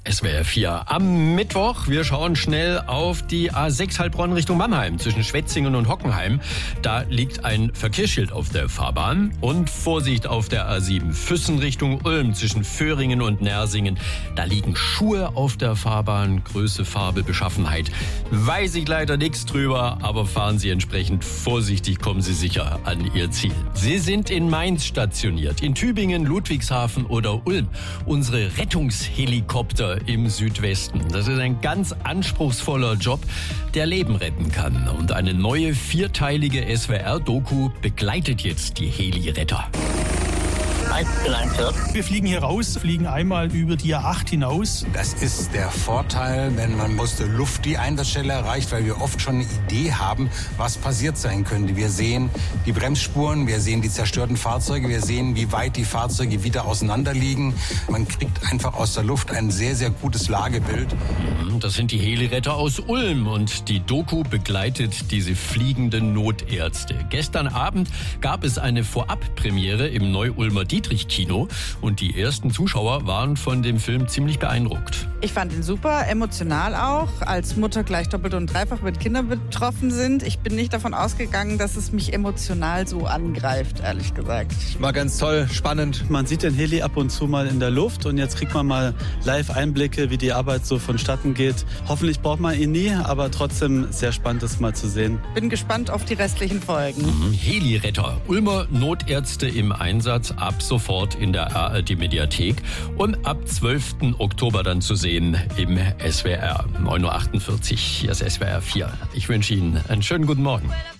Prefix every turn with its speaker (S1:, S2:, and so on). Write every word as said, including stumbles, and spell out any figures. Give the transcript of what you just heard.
S1: S W R vier am Mittwoch. Wir schauen schnell auf die A sechs Heilbronn Richtung Mannheim zwischen Schwetzingen und Hockenheim. Da liegt ein Verkehrsschild auf der Fahrbahn. Und Vorsicht auf der A sieben Füssen Richtung Ulm zwischen Föhringen und Nersingen. Da liegen Schuhe auf der Fahrbahn. Größe, Farbe, Beschaffenheit. Weiß ich leider nichts drüber, aber fahren Sie entsprechend vorsichtig, kommen Sie sicher an Ihr Ziel. Sie sind in Mainz stationiert, in Tübingen, Ludwigshafen oder Ulm. Unsere Rettungshelikopter im Südwesten. Das ist ein ganz anspruchsvoller Job, der Leben retten kann. Und eine neue vierteilige S W R-Doku begleitet jetzt die Heli-Retter.
S2: Wir fliegen hier raus, fliegen einmal über die A acht hinaus.
S3: Das ist der Vorteil, wenn man aus der Luft die Einsatzstelle erreicht, weil wir oft schon eine Idee haben, was passiert sein könnte. Wir sehen die Bremsspuren, wir sehen die zerstörten Fahrzeuge, wir sehen, wie weit die Fahrzeuge wieder auseinander liegen. Man kriegt einfach aus der Luft ein sehr, sehr gutes Lagebild.
S1: Das sind die Heli-Retter aus Ulm und die Doku begleitet diese fliegenden Notärzte. Gestern Abend gab es eine Vorabpremiere im Neu-Ulmer Dietrich-Kino und die ersten Zuschauer waren von dem Film ziemlich beeindruckt.
S4: Ich fand ihn super, emotional auch, als Mutter gleich doppelt und dreifach, wenn Kinder betroffen sind. Ich bin nicht davon ausgegangen, dass es mich emotional so angreift, ehrlich gesagt.
S5: War ganz toll, spannend.
S6: Man sieht den Heli ab und zu mal in der Luft und jetzt kriegt man mal Live-Einblicke, wie die Arbeit so vonstatten geht. Hoffentlich braucht man ihn nie, aber trotzdem sehr spannend, das mal zu sehen.
S4: Bin gespannt auf die restlichen Folgen.
S1: Mhm. Heli-Retter, Ulmer Notärzte im Einsatz, ab sofort in der A R D-Mediathek und ab zwölften Oktober dann zu sehen im S W R. neun Uhr achtundvierzig, hier ist S W R vier. Ich wünsche Ihnen einen schönen guten Morgen.